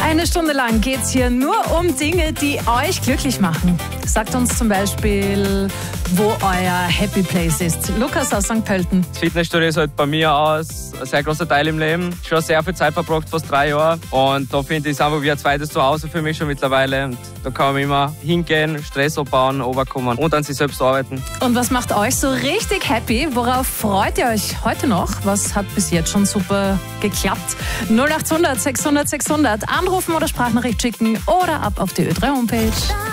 Eine Stunde lang geht es hier nur um Dinge, die euch glücklich machen. Sagt uns zum Beispiel, wo euer Happy Place ist. Lukas aus St. Pölten. Das Fitnessstudio ist halt bei mir aus ein sehr großer Teil im Leben. Schon sehr viel Zeit verbracht, fast 3 Jahre. Und da finde ich es einfach wie ein zweites Zuhause für mich schon mittlerweile. Und da kann man immer hingehen, Stress abbauen, runterkommen und an sich selbst arbeiten. Und was macht euch so richtig happy? Worauf freut ihr euch heute noch? Was hat bis jetzt schon super geklappt? 0800 600 600. Anrufen oder Sprachnachricht schicken oder ab auf die Ö3 Homepage.